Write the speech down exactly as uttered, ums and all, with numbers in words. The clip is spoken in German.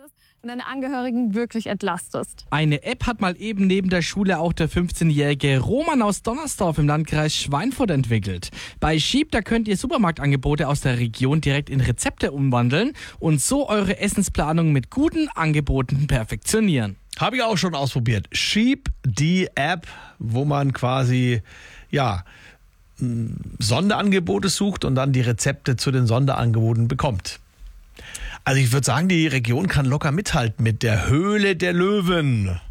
und deine Angehörigen wirklich entlastest. Eine App hat mal eben neben der Schule auch der fünfzehnjährige Roman aus Donnersdorf im Landkreis Schweinfurt entwickelt. Bei Sheep, da könnt ihr Supermarktangebote aus der Region direkt in Rezepte umwandeln und so eure Essensplanung mit guten Angeboten perfektionieren. Habe ich auch schon ausprobiert. Sheep, die App, wo man quasi, ja, Sonderangebote sucht und dann die Rezepte zu den Sonderangeboten bekommt. Also ich würde sagen, die Region kann locker mithalten mit der Höhle der Löwen.